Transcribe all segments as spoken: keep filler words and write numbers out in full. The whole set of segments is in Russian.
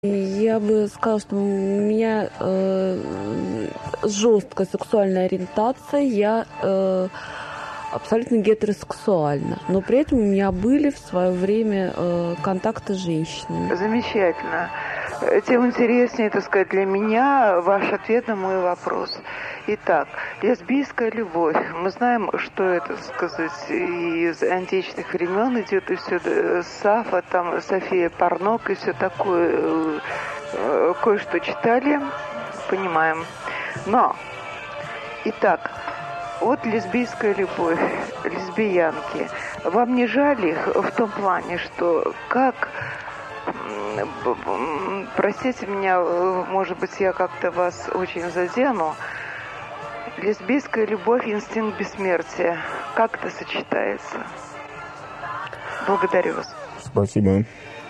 Я бы сказала, что у меня э, жесткая сексуальная ориентация, я э, абсолютно гетеросексуальна, но при этом у меня были в свое время э, контакты с женщинами. Замечательно. Тем интереснее, так сказать, для меня ваш ответ на мой вопрос. Итак, лесбийская любовь. Мы знаем, что это, сказать, из античных времен идет, и все, Сафа, там, София Парнок, и все такое, кое-что читали, понимаем. Но, итак, вот лесбийская любовь, лесбиянки. Вам не жаль их в том плане, что как... Простите меня, может быть, я как-то вас очень задену. Лесбийская любовь, инстинкт бессмертия. Как это сочетается? Благодарю вас. Спасибо.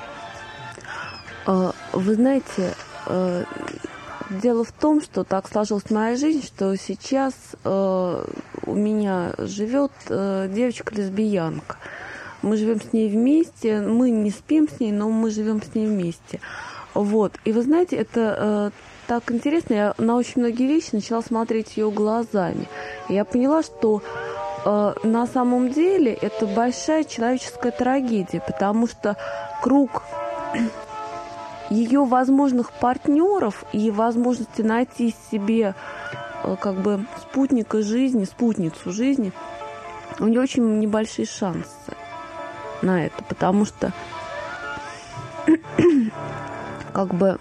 Вы знаете, дело в том, что так сложилась моя жизнь, что сейчас у меня живет девочка-лесбиянка. Мы живем с ней вместе, мы не спим с ней, но мы живем с ней вместе. Вот. И вы знаете, это э, так интересно, я на очень многие вещи начала смотреть ее глазами. И я поняла, что э, на самом деле это большая человеческая трагедия, потому что круг ее возможных партнеров и возможности найти себе э, как бы спутника жизни, спутницу жизни, у нее очень небольшие шансы на это, потому что как бы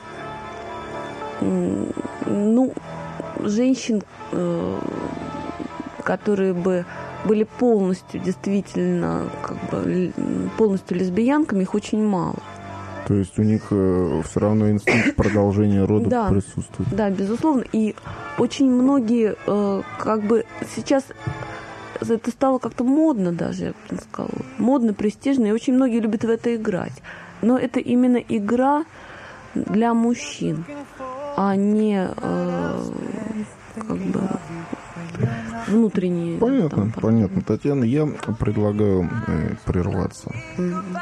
ну женщин, которые бы были полностью действительно как бы полностью лесбиянками, их очень мало. То есть у них все равно инстинкт продолжения рода да, присутствует. Да, безусловно. И очень многие как бы сейчас это стало как-то модно даже, я бы сказала. Модно, престижно, и очень многие любят в это играть. Но это именно игра для мужчин, а не э, как бы внутренние. Понятно, там, понятно. Татьяна, я предлагаю э, прерваться. Mm-hmm.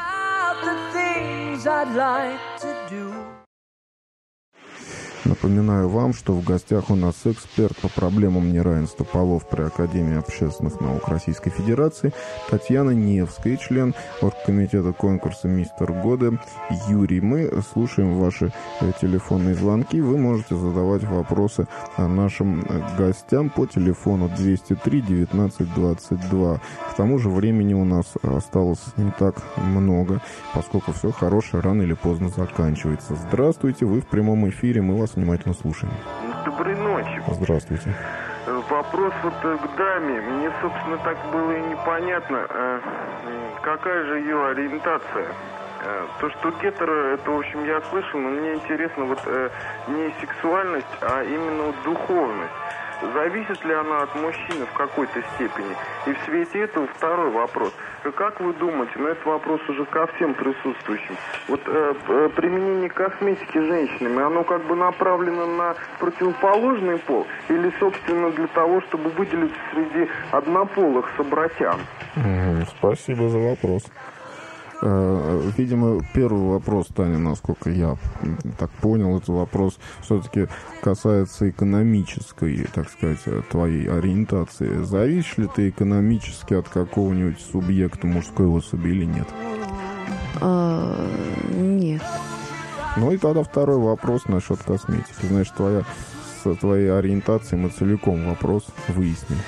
Напоминаю вам, что в гостях у нас эксперт по проблемам неравенства полов при Академии общественных наук Российской Федерации Татьяна Невская, член оргкомитета конкурса «Мистер года» Юрий. Мы слушаем ваши телефонные звонки. Вы можете задавать вопросы нашим гостям по телефону двести три девятнадцать двадцать два. К тому же времени у нас осталось не так много, поскольку все хорошее рано или поздно заканчивается. Здравствуйте, вы в прямом эфире, мы вас внимательно слушаем. Доброй ночи. Здравствуйте. Вопрос вот к даме. Мне, собственно, так было и непонятно, какая же ее ориентация. То, что гетеро, это, в общем, я слышал, но мне интересно вот не сексуальность, а именно вот духовность. Зависит ли она от мужчины в какой-то степени? И в свете этого второй вопрос. Как вы думаете, но это вопрос уже ко всем присутствующим, вот э, применение косметики женщинами, оно как бы направлено на противоположный пол или, собственно, для того, чтобы выделиться среди однополых собратьян? Спасибо за вопрос. Видимо, первый вопрос, Таня, насколько я так понял, это вопрос все-таки касается экономической, так сказать, твоей ориентации. Зависишь ли ты экономически от какого-нибудь субъекта мужской особи или нет? А, нет. Ну и тогда второй вопрос насчет косметики. Значит, твоя, с твоей ориентацией мы целиком вопрос выясним.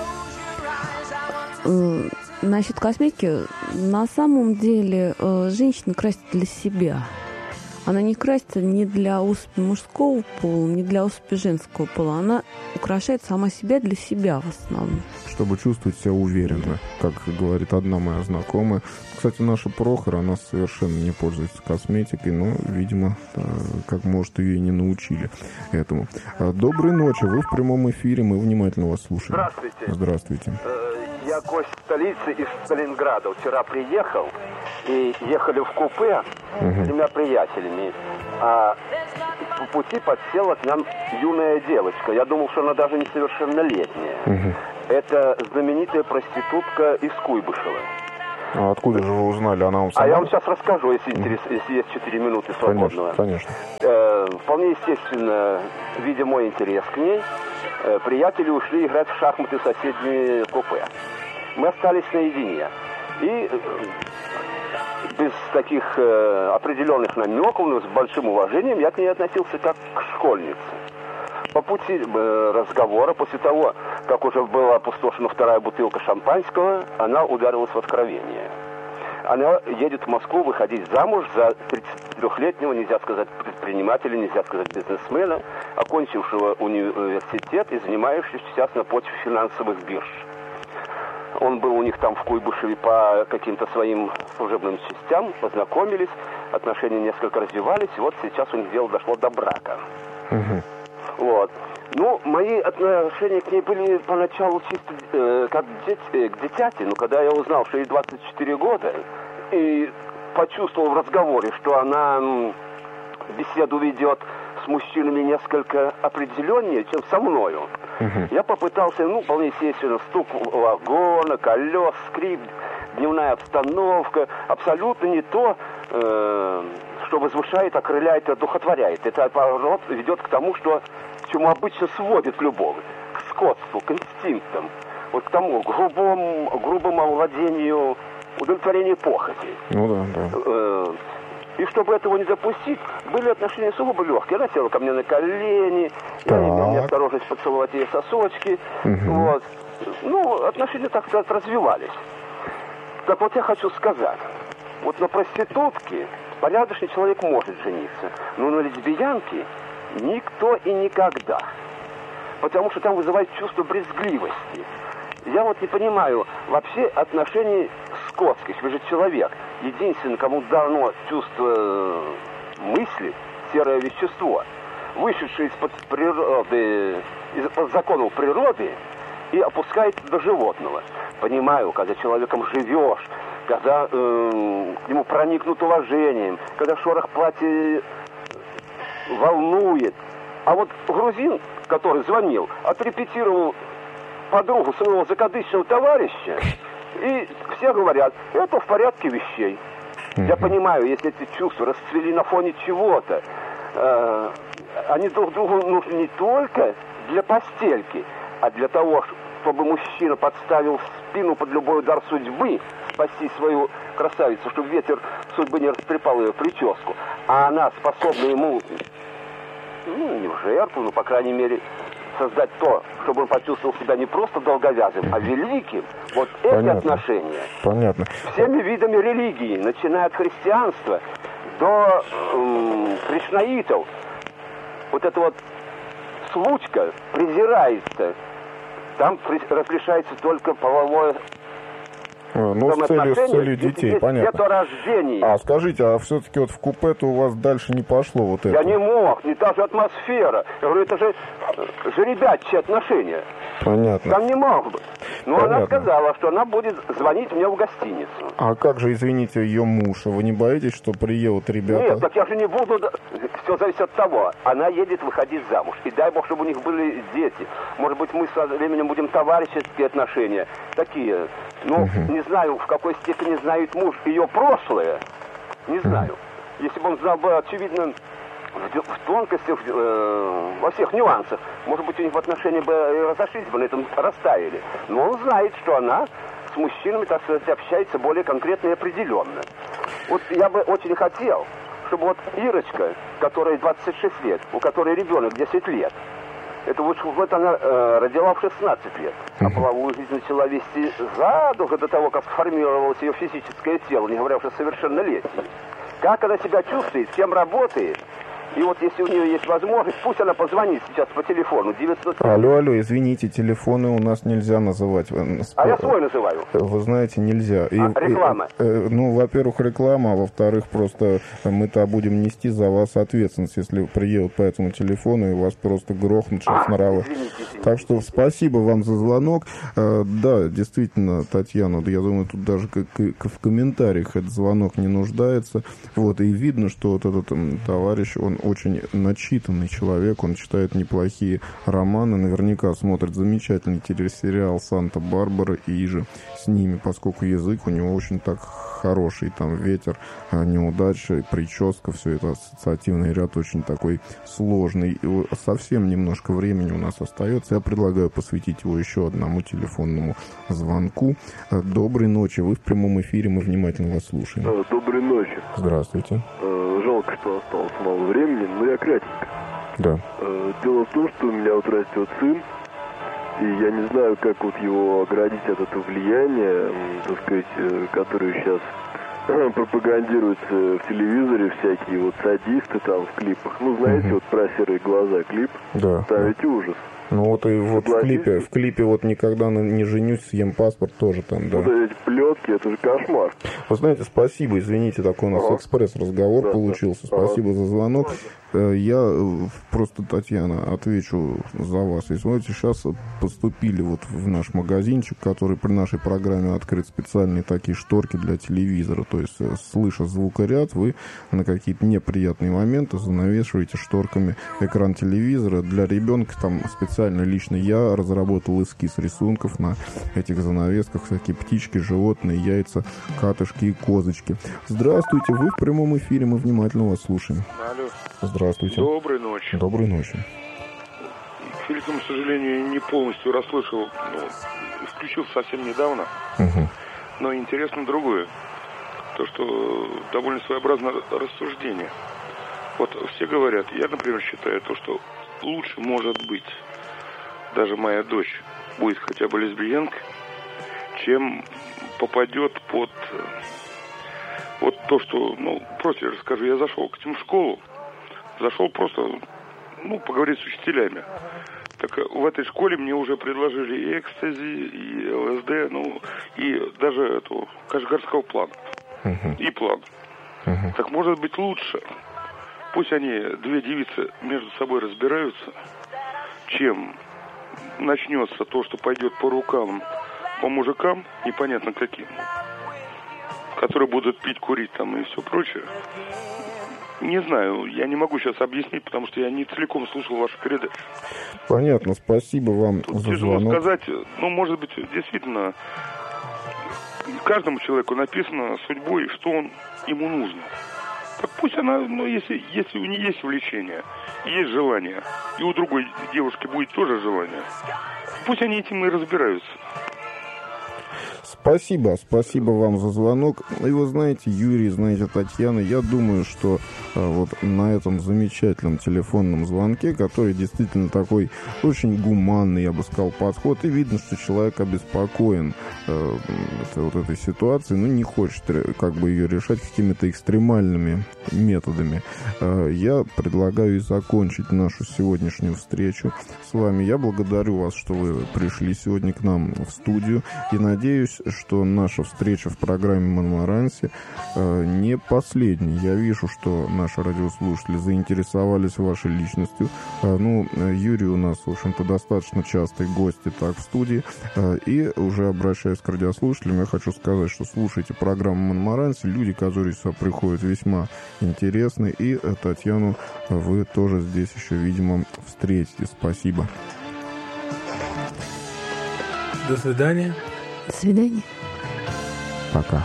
Насчет косметики, на самом деле женщина красит для себя. Она не красится ни для особи мужского пола, ни для особи женского пола. Она украшает сама себя для себя в основном. Чтобы чувствовать себя уверенно, как говорит одна моя знакомая. Кстати, наша Прохор, она совершенно не пользуется косметикой, но, видимо, как может, ее и не научили этому. Доброй ночи, вы в прямом эфире, мы внимательно вас слушаем. Здравствуйте. Здравствуйте. Я гость столицы из Сталинграда. Вчера приехал и ехали в купе uh-huh. с тремя приятелями. А по пути подсела к нам юная девочка. Я думал, что она даже несовершеннолетняя. Uh-huh. Это знаменитая проститутка из Куйбышева. А откуда же вы узнали? Она вам сама... А я вам сейчас расскажу, если, интерес, если есть четыре минуты свободного. Конечно, конечно. Э, вполне естественно, видя мой интерес к ней, э, приятели ушли играть в шахматы в соседние купе. Мы остались наедине. И э, без таких э, определенных намеков, но с большим уважением я к ней относился как к школьнице. По пути э, разговора, после того, как уже была опустошена вторая бутылка шампанского, она ударилась в откровение. Она едет в Москву выходить замуж за тридцатитрёхлетнего, нельзя сказать, предпринимателя, нельзя сказать, бизнесмена, окончившего университет и занимающегося сейчас на почве финансовых бирж. Он был у них там в Куйбышеве по каким-то своим служебным частям, познакомились, отношения несколько развивались, и вот сейчас у них дело дошло до брака. Угу. Вот. Ну, мои отношения к ней были поначалу чисто э, как дит, э, к дитяти, но когда я узнал, что ей двадцать четыре года, и почувствовал в разговоре, что она м, беседу ведет с мужчинами несколько определеннее, чем со мною, uh-huh. я попытался, ну, вполне естественно, стук вагона, колес, скрип, дневная обстановка, абсолютно не то, э, что возвышает, окрыляет, одухотворяет. Это, наоборот, ведет к тому, что к чему обычно сводит любовь, к скотству, к инстинктам, вот к тому грубому, грубому овладению, удовлетворению похоти. Ну да, да. Э, И чтобы этого не допустить, были отношения сугубо легкие. Она села ко мне на колени, так. Я имел неосторожность поцеловать ей сосочки. Угу. Вот. Ну, отношения, так сказать, развивались. Так вот я хочу сказать, вот на проститутке порядочный человек может жениться, но на лесбиянке никто и никогда. Потому что там вызывает чувство брезгливости. Я вот не понимаю вообще отношений скотских. Вы же человек. Единственное, кому дано чувство мысли, серое вещество, вышедшее из-под природы, из-под законов природы и опускается до животного. Понимаю, когда человеком живешь, когда э, к нему проникнут уважением, когда шорох платья волнует. А вот грузин, который звонил, отрепетировал подругу своего закадычного товарища, и все говорят, это в порядке вещей. Mm-hmm. Я понимаю, если эти чувства расцвели на фоне чего-то, э, они друг другу нужны не только для постельки, а для того, чтобы мужчина подставил спину под любой удар судьбы, спасти свою красавицу, чтобы ветер судьбы не растрепал ее прическу, а она способна ему, ну, не в жертву, но, по крайней мере, создать то, чтобы он почувствовал себя не просто долговязым, а великим. Вот эти Понятно. отношения Понятно. всеми видами религии, начиная от христианства до эм, кришнаитов, вот эта вот случка презирается. Там разрешается только половое Ну, с целью, с целью детей, понятно. Деторождение. А скажите, а все-таки вот в купе-то у вас дальше не пошло вот это? Я не мог, не та же атмосфера. Я говорю, это же жеребячие отношения. Понятно. Там не мог бы. Но Понятно. она сказала, что она будет звонить мне в гостиницу. А как же, извините, ее муж? Вы не боитесь, что приедут ребята? Нет, так я же не буду... Все зависит от того. Она едет выходить замуж. И дай бог, чтобы у них были дети. Может быть, мы со временем будем товарищеские отношения. Такие. Ну, угу. не знаю, в какой степени знает муж ее прошлое. Не знаю. Угу. Если бы он знал бы, очевидно, в, в тонкостях, э, во всех нюансах, может быть, у них в отношении бы разошлись бы, на этом растаяли. Но он знает, что она с мужчинами, так сказать, общается более конкретно и определенно. Вот я бы очень хотел, чтобы вот Ирочка, которой двадцать шесть лет, у которой ребенок десять лет, это вот, вот она э, родила в шестнадцать лет, а половую жизнь начала вести задолго до того, как сформировалось ее физическое тело, не говоря уже о совершеннолетии. Как она себя чувствует, с кем работает. И вот если у нее есть возможность, пусть она позвонит сейчас по телефону девятьсот... Алло, алло, извините, телефоны у нас нельзя называть. А я свой называю. Вы знаете, нельзя. И, а, реклама? И, э, ну, во-первых, реклама, а во-вторых, просто мы-то будем нести за вас ответственность, если приедут по этому телефону и вас просто грохнут сейчас а, на раву. Извините, извините. Так что спасибо вам за звонок. Да, действительно, Татьяна, я думаю, тут даже в комментариях этот звонок не нуждается. Вот, и видно, что вот этот товарищ, он очень начитанный человек, он читает неплохие романы, наверняка смотрит замечательный телесериал «Санта-Барбара» и же с ними, поскольку язык у него очень так хороший, там ветер, неудача, прическа, все это ассоциативный ряд очень такой сложный. И совсем немножко времени у нас остается. Я предлагаю посвятить его еще одному телефонному звонку. Доброй ночи, вы в прямом эфире, мы внимательно вас слушаем. Доброй ночи. Здравствуйте. Жалко, что осталось мало времени, но я кратенько. Да. Дело в том, что у меня вот растет сын, и я не знаю, как вот его оградить от этого влияния, так сказать, которое сейчас пропагандируется в телевизоре, всякие вот садисты там в клипах. Ну, знаете, угу. вот про серые глаза клип. Да. Там ведь ужас. Ну вот и вот в клипе, в клипе вот никогда не женюсь, съем паспорт тоже там, да. Вот эти плетки, это же кошмар. Вы знаете, спасибо, извините, такой у нас ага. экспресс-разговор да, получился. Да. Спасибо ага. за звонок. Я просто, Татьяна, отвечу за вас. Если смотрите, сейчас поступили вот в наш магазинчик, который при нашей программе открыт, специальные такие шторки для телевизора. То есть, слыша звукоряд, вы на какие-то неприятные моменты занавешиваете шторками экран телевизора. Для ребенка там специально лично я разработал эскиз рисунков на этих занавесках. Всякие птички, животные, яйца, катышки и козочки. Здравствуйте, вы в прямом эфире, мы внимательно вас слушаем. Алло. Здравствуйте. Доброй ночи. Доброй ночи. К великому сожалению, не полностью расслышал. Ну, включил совсем недавно. Угу. Но интересно другое. То, что довольно своеобразное рассуждение. Вот все говорят, я, например, считаю, то, что лучше может быть, даже моя дочь будет хотя бы лесбиянкой, чем попадет под вот то, что, ну, просто я расскажу, я зашел к ним в школу, зашел просто, ну, поговорить с учителями. Так в этой школе мне уже предложили и экстази, и ЛСД, ну, и даже эту кашгарского плана. Uh-huh. И план. Uh-huh. Так может быть лучше, пусть они, две девицы, между собой разбираются, чем начнется то, что пойдет по рукам, по мужикам, непонятно каким, которые будут пить, курить там и все прочее. Не знаю, я не могу сейчас объяснить, потому что я не целиком слушал вашу передачу. Понятно, спасибо вам Тут за тяжело звонок. сказать, ну, может быть, действительно, каждому человеку написано судьбой, что он, ему нужно. Так пусть она, ну, если, если у нее есть влечение, есть желание, и у другой девушки будет тоже желание, пусть они этим и разбираются. Спасибо, спасибо вам за звонок. И вы знаете, Юрий, знаете, Татьяна, я думаю, что а, вот на этом замечательном телефонном звонке, который действительно такой очень гуманный, я бы сказал, подход, и видно, что человек обеспокоен а, это, вот этой ситуацией, но не хочет как бы ее решать какими-то экстремальными методами. А, я предлагаю и закончить нашу сегодняшнюю встречу с вами. Я благодарю вас, что вы пришли сегодня к нам в студию, и надеюсь, что наша встреча в программе «Монмаранси» э, не последняя. Я вижу, что наши радиослушатели заинтересовались вашей личностью. Э, ну, Юрий у нас, в общем-то, достаточно частый гость и так в студии. Э, и уже обращаясь к радиослушателям, я хочу сказать, что слушайте программу «Монмаранси». Люди, которые сюда приходят, весьма интересны. И э, Татьяну вы тоже здесь еще, видимо, встретите. Спасибо. До свидания. До свидания. Пока.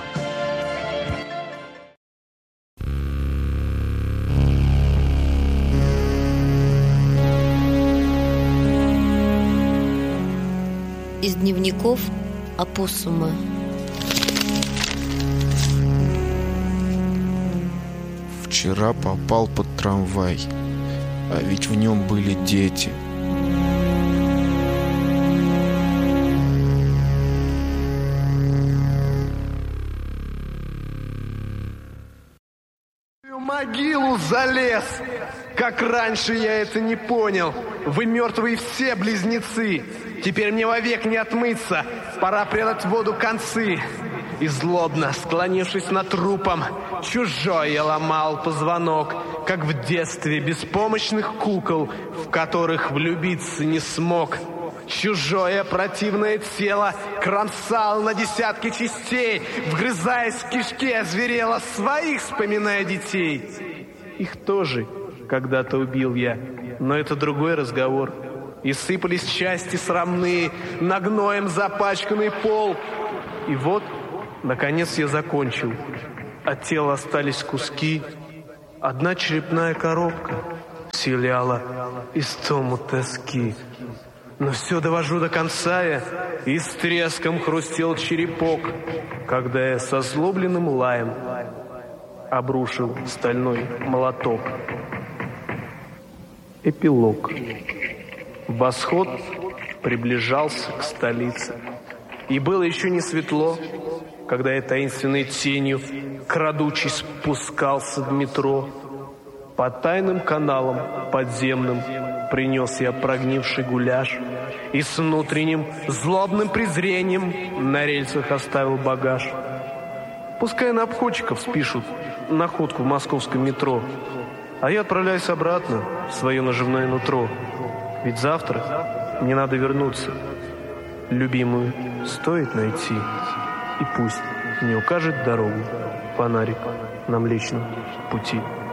Из дневников опоссума. Вчера попал под трамвай, а ведь в нем были дети. Могилу залез. Как раньше я это не понял. Вы мертвые все близнецы. Теперь мне вовек не отмыться. Пора прятать в воду концы. И злобно, склонившись над трупом, чужой я ломал позвонок, как в детстве беспомощных кукол, в которых влюбиться не смог. Чужое противное тело кромсал на десятки частей, вгрызаясь в кишки, озверело, своих вспоминая детей. Их тоже когда-то убил я, но это другой разговор. И сыпались части срамные на гноем запачканный пол. И вот, наконец, я закончил. От тела остались куски. Одна черепная коробка вселяла истому тоски. Но все довожу до конца я, и с треском хрустел черепок, когда я со злобленным лаем обрушил стальной молоток. Эпилог. Восход приближался к столице. И было еще не светло, когда я таинственной тенью, крадучись, спускался в метро. По тайным каналам подземным принес я прогнивший гуляш и с внутренним злобным презрением на рельсах оставил багаж. Пускай на обходчиков спишут находку в московском метро, а я отправляюсь обратно в свое наживное нутро. Ведь завтра мне надо вернуться. Любимую стоит найти, и пусть не укажет дорогу фонарик на Млечном пути.